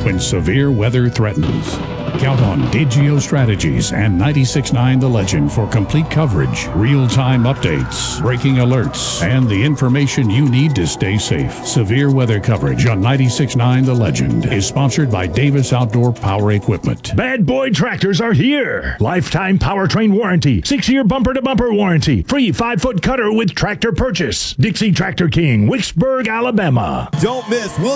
when severe weather threatens. Count on Digio Strategies and 96.9 The Legend for complete coverage, real-time updates, breaking alerts, and the information you need to stay safe. Severe weather coverage on 96.9 The Legend is sponsored by Davis Outdoor Power Equipment. Bad Boy Tractors are here. Lifetime powertrain warranty, 6-year bumper-to-bumper warranty, free 5-foot cutter with tractor purchase. Dixie Tractor King, Wicksburg, Alabama. Don't miss William